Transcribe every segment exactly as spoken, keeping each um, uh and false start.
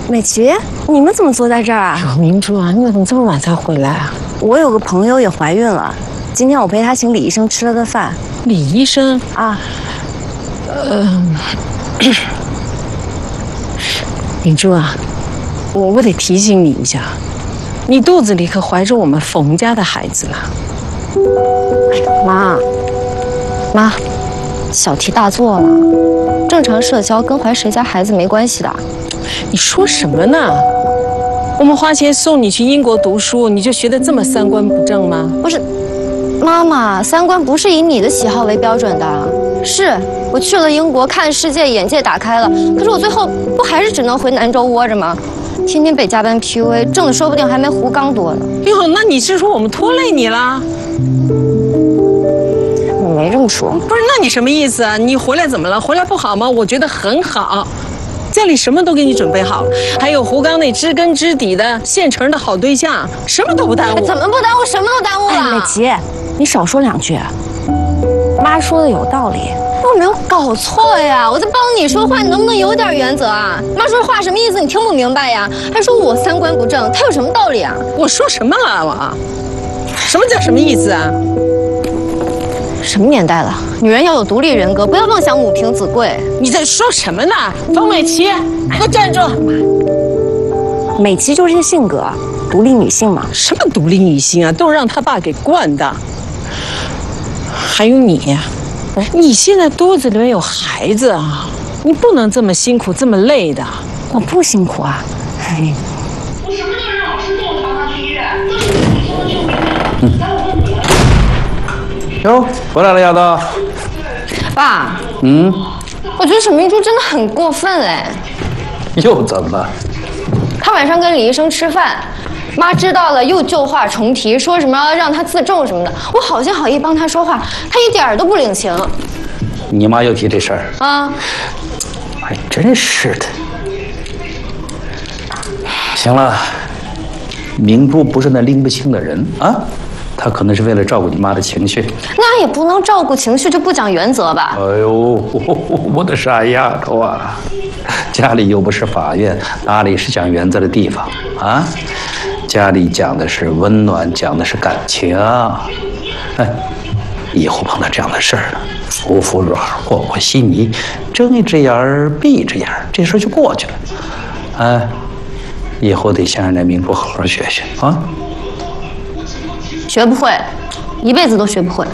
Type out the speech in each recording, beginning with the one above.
美琪，你们怎么坐在这儿啊？ 明珠啊，你怎么这么晚才回来啊？ 我有个朋友也怀孕了，今天我陪她请李医生吃了个饭。 李医生啊， 呃，明珠啊，我我得提醒你一下，你肚子里可怀着我们冯家的孩子了。 妈，妈，小题大做了，正常社交跟怀谁家孩子没关系的。 你说什么呢？我们花钱送你去英国读书，你就学得这么三观不正吗？ 不是，妈妈，三观不是以你的喜好为标准的。是我去了英国看世界，眼界打开了，可是我最后不还是只能回南州窝着吗？天天被加班 P U A， 挣的说不定还没胡刚多呢。 哟，那你是说我们拖累你了？ 我没这么说。 不是，那你什么意思啊？你回来怎么了？回来不好吗？我觉得很好。家里什么都给你准备好了，还有胡刚那知根知底的现成的好对象，什么都不耽误。 怎么不耽误？什么都耽误了。哎，美琪，你少说两句。妈说的有道理，我没有搞错呀，我在帮你说话，你能不能有点原则啊？妈说话什么意思？你听不明白呀？还说我三观不正，她有什么道理啊？ 我说什么了我？什么叫什么意思啊？ 什么年代了？女人要有独立人格，不要妄想母凭子贵。 你在说什么呢？冯美琪，给我站住！ 美琪就是这性格，独立女性嘛。 什么独立女性啊？都是让他爸给惯的。还有你，你现在肚子里面有孩子啊，你不能这么辛苦，这么累的。 我不辛苦啊。哎， 我什么都让老师送我爸妈去医院，都是你说的救命啊！来，我问你。 哟，回来了，丫头。 爸， 嗯， 我觉得沈明珠真的很过分哎。 又怎么了？ 他晚上跟李医生吃饭，妈知道了又旧话重提，说什么让他自重什么的。我好心好意帮他说话，他一点儿都不领情。 你妈又提这事儿啊？ 哎，真是的。行了，明珠不是那拎不清的人啊。他可能是为了照顾你妈的情绪， 那也不能照顾情绪就不讲原则吧？ 哎呦，我的傻丫头啊，家里又不是法院，哪里是讲原则的地方啊？家里讲的是温暖，讲的是感情。哎，以后碰到这样的事儿了，服服软，和和稀泥，睁一只眼儿闭一只眼儿，这事儿就过去了。哎，以后得向人家明珠好好学学啊。 学不会，一辈子都学不会。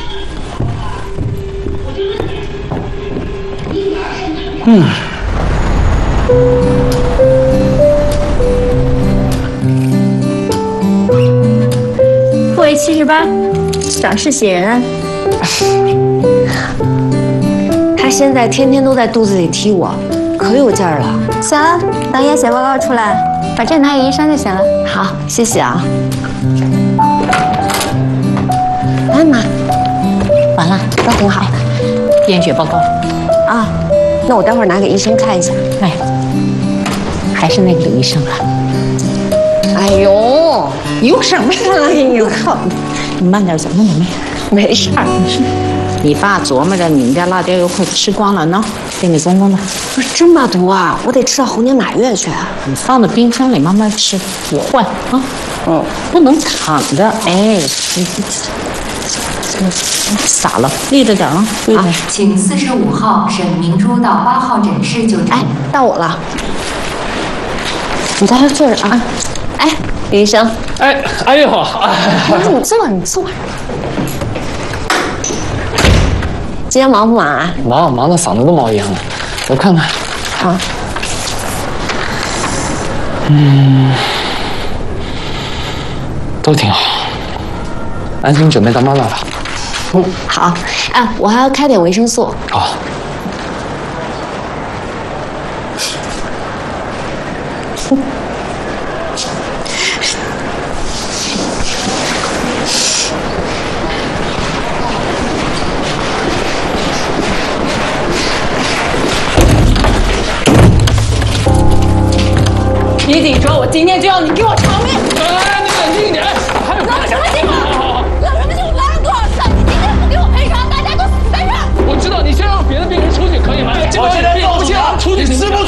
嗯。 复位七十八，掌式写人案。 他现在天天都在肚子里踢我，可有劲儿了。 行了，等验血报告出来，把这拿给医生就行了。 好，谢谢啊。哎妈， 完了， 都挺好。 验血报告啊，那我待会儿拿给医生看一下。 哎，还是那个李医生啊。 哎呦， 有什么呀？哎呦，靠！你慢点走，慢点慢。 没事儿， 没事。你爸琢磨着你们家辣椒油快吃光了呢，给你公公的。 不是这么多啊，我得吃到猴年马月去啊。 你放到冰箱里慢慢吃，我换啊。 嗯， 不能躺着，哎，你洒了，立着点啊！ 好，请四十五号沈明珠到八号诊室就诊。 哎，到我了，你在这坐着啊。哎，李医生。 哎，哎呦，哎， 你坐，你坐。今天忙不忙啊？ 忙忙的嗓子都冒烟了，我看看。 啊。 嗯。都挺好，安心准备当妈妈了。 嗯，好。哎，我还要开点维生素。 好。 嗯李锦州，我今天就要你给我偿命！ 哎，你冷静一点，还有冷什么劲啊？冷什么劲？我来了多少次？你今天不给我赔偿，大家都死在这儿。 我知道，你先让别的病人出去可以吗？ 我现在告诉他，出去吃不